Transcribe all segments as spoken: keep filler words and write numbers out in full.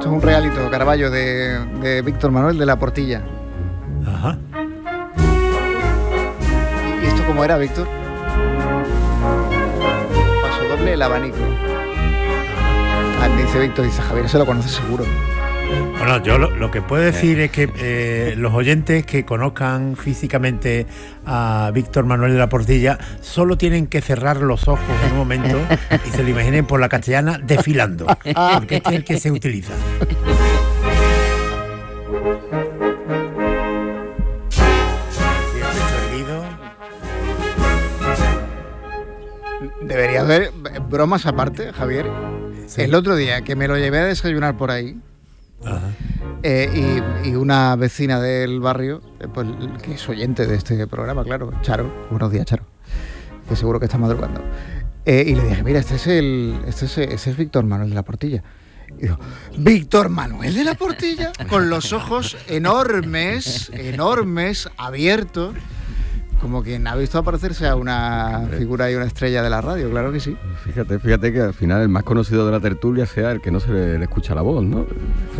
Esto es un realito, Carballo, de, de Víctor Manuel de la Portilla. Ajá. ¿Y esto cómo era, Víctor? Paso doble, el abanico. Ah, me dice Víctor, dice Javier, se lo conoce seguro. Bueno, yo lo, lo que puedo decir es que eh, los oyentes que conozcan físicamente a Víctor Manuel de la Portilla solo tienen que cerrar los ojos en un momento y se lo imaginen por la Castellana desfilando, porque este es el que se utiliza. Debería haber bromas aparte, Javier. Sí. El otro día que me lo llevé a desayunar por ahí, Ajá. Eh, y, y una vecina del barrio, eh, pues, que es oyente de este programa, claro, Charo, buenos días, Charo, que seguro que está madrugando, eh, y le dije, mira, este es el, este es, este es Víctor Manuel de la Portilla. Y digo, ¿Víctor Manuel de la Portilla? Con los ojos enormes, enormes, abiertos, como quien ha visto aparecerse a una figura y una estrella de la radio, claro que sí. Fíjate, fíjate que al final el más conocido de la tertulia sea el que no se le, le escucha la voz, ¿no?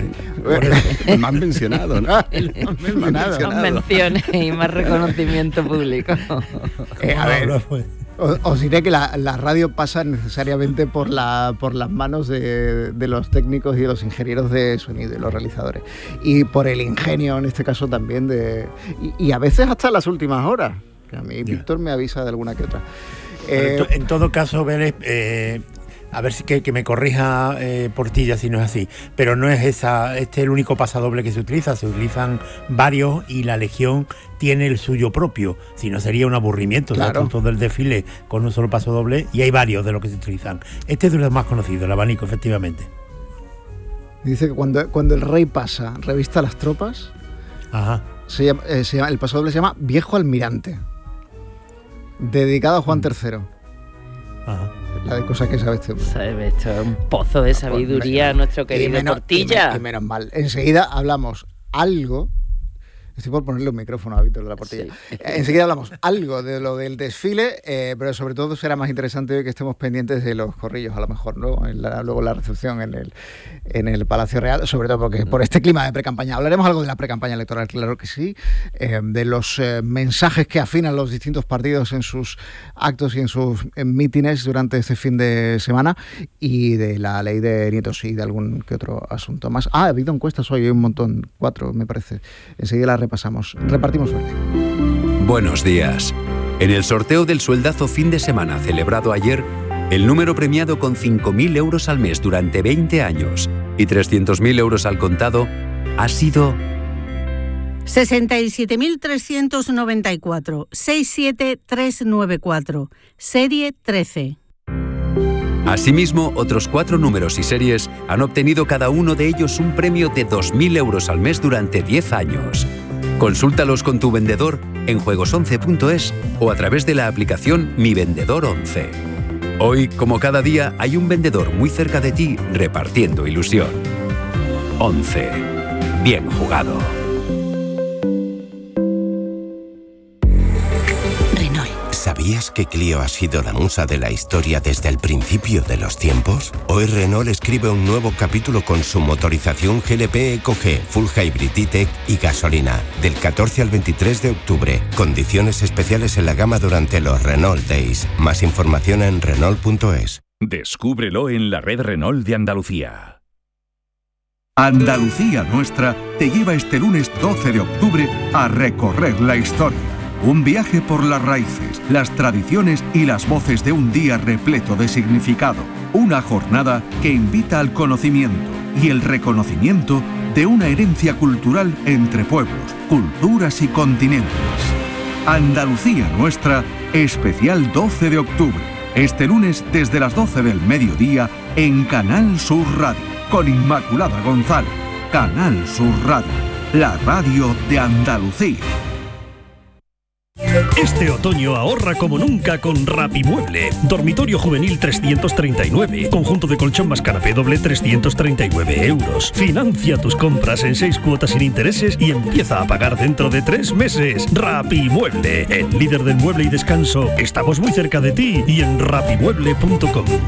Sí. El más mencionado, ¿no? El más mencionado. Más menciones y más reconocimiento público. Eh, a ver, os, os diré que la, la radio pasa necesariamente por, la, por las manos de, de los técnicos y de los ingenieros de sonido y los realizadores. Y por el ingenio, en este caso, también de... Y, y a veces hasta las últimas horas. Que a mí yeah. Víctor me avisa de alguna que otra. Eh, en, to, en todo caso, Vélez, eh, a ver si que, que me corrija eh, Portilla si no es así, pero no es esa, este es el único pasadoble que se utiliza, se utilizan varios y la Legión tiene el suyo propio, si no sería un aburrimiento, claro. ¿Sabes? Todo el desfile con un solo pasodoble y hay varios de los que se utilizan. Este es de los más conocidos, el abanico, efectivamente. Dice que cuando, cuando el rey pasa, revista las tropas, Ajá. Se llama, eh, se llama, el pasodoble se llama Viejo Almirante, dedicado a Juan tercero. Ajá. La de cosas que sabe este hombre. Sabe, esto es un pozo de sabiduría, pues, nuestro querido menos, Portilla. Y, me, y menos mal. Enseguida hablamos algo. Estoy por ponerle un micrófono a Víctor de la Portilla. Sí. Enseguida hablamos algo de lo del desfile, eh, pero sobre todo será más interesante que estemos pendientes de los corrillos, a lo mejor, ¿no? En la, luego la recepción en el, en el Palacio Real, sobre todo porque por este clima de precampaña. Hablaremos algo de la precampaña electoral, claro que sí, eh, de los eh, mensajes que afinan los distintos partidos en sus actos y en sus en mítines durante este fin de semana, y de la ley de nietos y de algún que otro asunto más. Ah, ha habido encuestas hoy, hay un montón, cuatro me parece. Enseguida la pasamos. Repartimos suerte. Buenos días. En el sorteo del sueldazo fin de semana celebrado ayer, el número premiado con cinco mil euros al mes durante veinte años y trescientos mil euros al contado ha sido sesenta y siete mil trescientos noventa y cuatro, seis siete tres nueve cuatro, serie trece. Asimismo, otros cuatro números y series han obtenido cada uno de ellos un premio de dos mil euros al mes durante diez años. Consúltalos con tu vendedor en juegos once punto es o a través de la aplicación Mi Vendedor once. Hoy, como cada día, hay un vendedor muy cerca de ti repartiendo ilusión. once. Bien jugado. ¿Sabías que Clio ha sido la musa de la historia desde el principio de los tiempos? Hoy Renault escribe un nuevo capítulo con su motorización G L P Eco G, Full Hybrid E-Tech y gasolina, del catorce al veintitrés de octubre. Condiciones especiales en la gama durante los Renault Days. Más información en Renault punto es. Descúbrelo en la red Renault de Andalucía. Andalucía Nuestra te lleva este lunes doce de octubre a recorrer la historia. Un viaje por las raíces, las tradiciones y las voces de un día repleto de significado. Una jornada que invita al conocimiento y el reconocimiento de una herencia cultural entre pueblos, culturas y continentes. Andalucía Nuestra, especial doce de octubre. Este lunes desde las doce del mediodía en Canal Sur Radio. Con Inmaculada González. Canal Sur Radio. La radio de Andalucía. Este otoño ahorra como nunca con Rapimueble. Dormitorio juvenil trescientos treinta y nueve. Conjunto de colchón más canapé doble trescientos treinta y nueve euros. Financia tus compras en seis cuotas sin intereses y empieza a pagar dentro de tres meses. Rapimueble, el líder del mueble y descanso. Estamos muy cerca de ti y en rapimueble punto com.